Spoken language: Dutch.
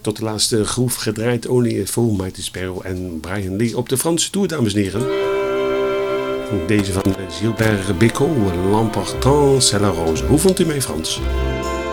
tot de laatste groef gedraaid. Only a Fool, Mighty Sparrow en Brian Lee op de Franse Tour, dames en heren. Deze van Gilbert Bécaud, L'Emportant c'est la rose. Hoe vond u mij, Frans?